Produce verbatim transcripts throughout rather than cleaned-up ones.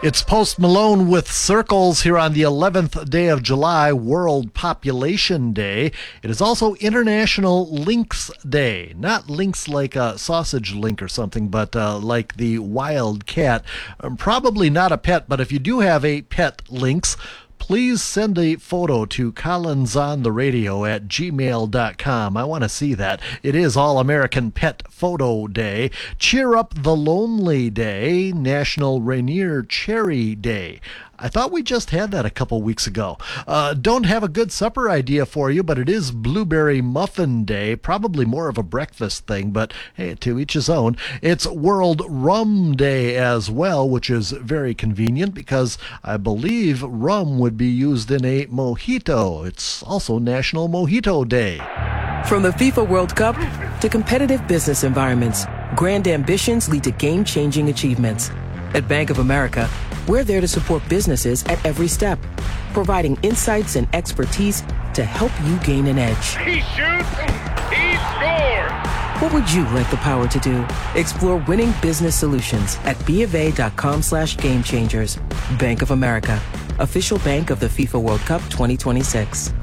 It's Post Malone with Circles here on the eleventh day of July, World Population Day. It is also International Lynx Day. Not lynx like a sausage link or something, but uh, like the wild cat. Um, probably not a pet, but if you do have a pet lynx, please send a photo to collinsontheradio at gmail dot com. I want to see that. It is All-American Pet Photo Day. Cheer Up the Lonely Day. National Rainier Cherry Day. I thought we just had that a couple weeks ago. Uh, don't have a good supper idea for you, but it is Blueberry Muffin Day. Probably more of a breakfast thing, but hey, to each his own. It's World Rum Day as well, which is very convenient because I believe rum would be used in a mojito. It's also National Mojito Day. From the FIFA World Cup to competitive business environments, grand ambitions lead to game-changing achievements. At Bank of America, we're there to support businesses at every step, providing insights and expertise to help you gain an edge. He shoots, he scores! What would you like the power to do? Explore winning business solutions at BofA.com slash game changers. Bank of America, official bank of the FIFA World Cup twenty twenty-six.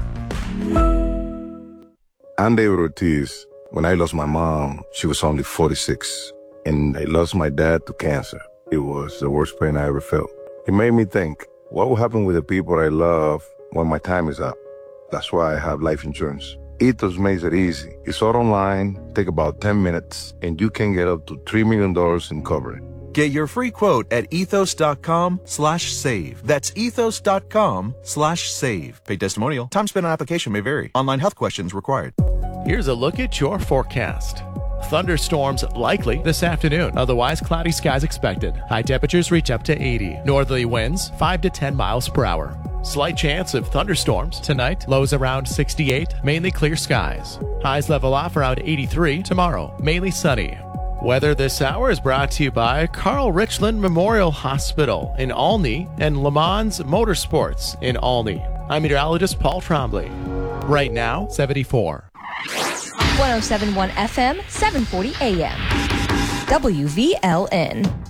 I'm David Ortiz. When I lost my mom, she was only forty-six, and I lost my dad to cancer. It was the worst pain I ever felt. It made me think, what will happen with the people I love when my time is up? That's why I have life insurance. Ethos makes it easy. It's all online, take about ten minutes, and you can get up to three million dollars in coverage. Get your free quote at ethos.com slash save. That's ethos.com slash save. Paid testimonial. Time spent on application may vary. Online health questions required. Here's a look at your forecast. Thunderstorms likely this afternoon. Otherwise, cloudy skies expected. High temperatures reach up to eighty. Northerly winds five to ten miles per hour. Slight chance of thunderstorms tonight. Lows around sixty-eight. Mainly clear skies. Highs level off around eighty-three. Tomorrow, mainly sunny. Weather this hour is brought to you by Carl Richland Memorial Hospital in Olney and Le Mans Motorsports in Olney. I'm meteorologist Paul Trombley. Right now, seventy-four. one oh seven point one F M, seven forty A M. W V L N.